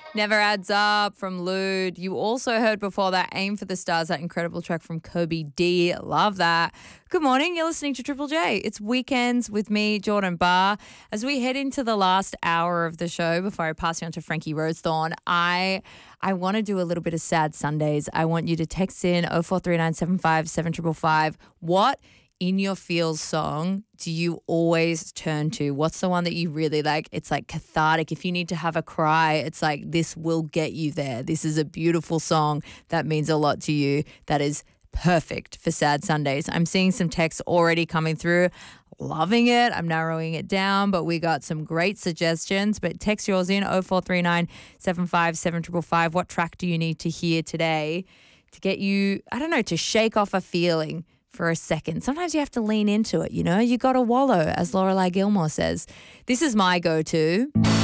Never Adds Up from Lude. You also heard before that Aim for the Stars, that incredible track from Kobe D. Love that. Good morning. You're listening to Triple J. It's Weekends with me, Jordan Barr. As we head into the last hour of the show before I pass you on to Frankie Rosethorn, I want to do a little bit of Sad Sundays. I want you to text in 0439 75 7555. What in your feels song do you always turn to? What's the one that you really like? It's like cathartic. If you need to have a cry, it's like this will get you there. This is a beautiful song that means a lot to you. That is perfect for Sad Sundays. I'm seeing some texts already coming through. Loving it. I'm narrowing it down, but we got some great suggestions. But text yours in 0439 75 7555. What track do you need to hear today to get you, I don't know, to shake off a feeling for a second? Sometimes you have to lean into it, you know? You got to wallow, as Lorelei Gilmore says. This is my go-to.